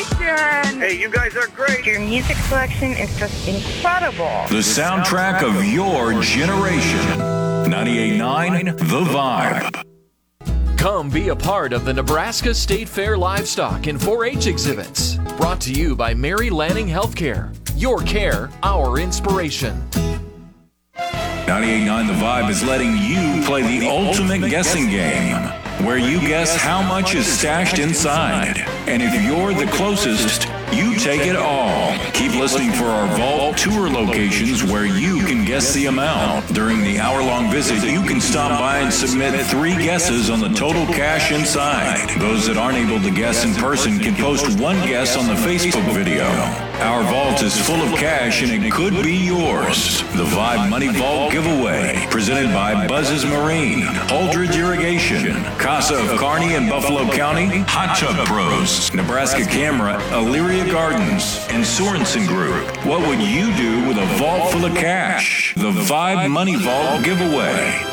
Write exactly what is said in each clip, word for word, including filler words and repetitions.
station. Hey, you guys are great. Your music selection is just incredible. The soundtrack of your generation. ninety-eight point nine The Vibe. Come be a part of the Nebraska State Fair Livestock and four H exhibits. Brought to you by Mary Lanning Healthcare. Your care, our inspiration. ninety-eight point nine The Vibe is letting you play the ultimate guessing game, where you guess how much is stashed inside. And if you're the closest, you take it all. Keep listening for our vault tour locations where you can guess the amount. During the hour-long visit, you can stop by and submit three guesses on the total cash inside. Those that aren't able to guess in person can post one guess on the Facebook video. Our vault is full of cash and it could be yours. The Vibe Money Vault Giveaway, presented by Buzz's Marine, Holdridge Irrigation, Casa of Kearney and Buffalo County, Hot Tub Pros, Nebraska Camera, Elyria Gardens, and Sorensen Group. What would you do with a vault full of cash? The Vibe Money Vault Giveaway.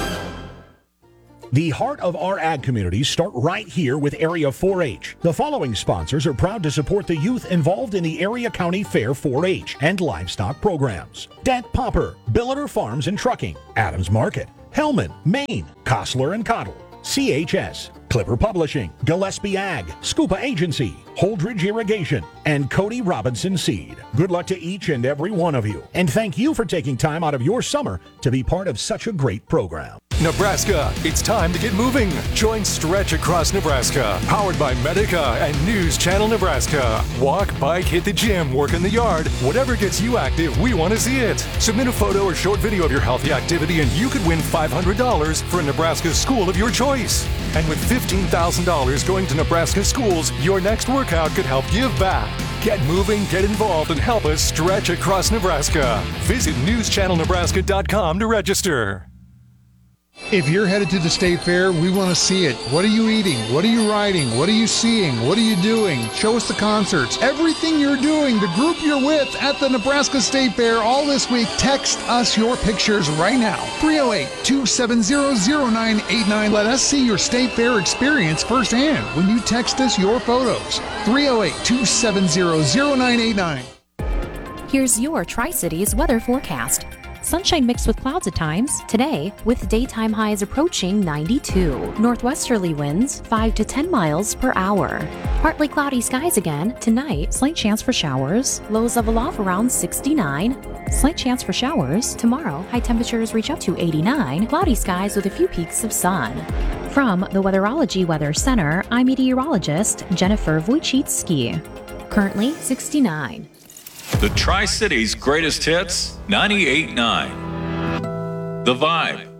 The heart of our ag communities start right here with Area four H. The following sponsors are proud to support the youth involved in the Area County Fair four H and livestock programs. Dant Popper, Billiter Farms and Trucking, Adams Market, Hellman, Maine, Kostler and Cottle, C H S, Clipper Publishing, Gillespie Ag, Scupa Agency, Holdridge Irrigation, and Cody Robinson Seed. Good luck to each and every one of you, and thank you for taking time out of your summer to be part of such a great program. Nebraska, it's time to get moving. Join Stretch Across Nebraska, powered by Medica and News Channel Nebraska. Walk, bike, hit the gym, work in the yard. Whatever gets you active, we want to see it. Submit a photo or short video of your healthy activity and you could win five hundred dollars for a Nebraska school of your choice. And with fifteen thousand dollars going to Nebraska schools, your next workout could help give back. Get moving, get involved, and help us stretch across Nebraska. Visit news channel nebraska dot com to register. If you're headed to the State Fair, we want to see it. What are you eating? What are you riding? What are you seeing? What are you doing? Show us the concerts. Everything you're doing, the group you're with at the Nebraska State Fair all this week. Text us your pictures right now. three oh eight, two seven zero, zero nine eight nine. Let us see your State Fair experience firsthand when you text us your photos. three oh eight, two seven zero, zero nine eight nine. Here's your Tri-Cities weather forecast. Sunshine mixed with clouds at times. Today, with daytime highs approaching ninety-two. Northwesterly winds five to ten miles per hour. Partly cloudy skies again. Tonight, slight chance for showers. Lows level off around sixty-nine. Slight chance for showers. Tomorrow, high temperatures reach up to eighty-nine. Cloudy skies with a few peaks of sun. From the Weatherology Weather Center, I'm meteorologist Jennifer Wojcicki. Currently sixty-nine. The Tri-Cities greatest hits, ninety-eight point nine The Vibe.